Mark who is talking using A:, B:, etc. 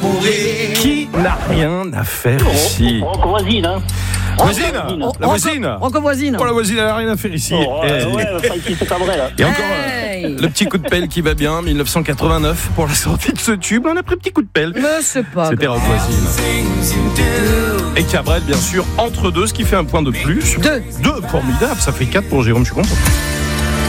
A: mourir.
B: Qui n'a rien à faire ici?
C: Voisine, hein.
B: Voisine. La voisine.
D: Encore voisine.
B: Oh, la voisine, elle n'a rien à faire ici.
C: Ici c'est pas vrai là.
B: Et encore
D: Hey.
B: le petit coup de pelle qui va bien, 1989 pour la sortie de ce tube. On a pris petit coup de pelle.
D: Mais c'est pas
B: C'était
D: grave.
B: Rock Voisine. Et Cabrel, bien sûr, entre deux, ce qui fait un point de plus.
D: Deux.
B: Deux, formidable, ça fait 4 pour Jérôme, je suis content.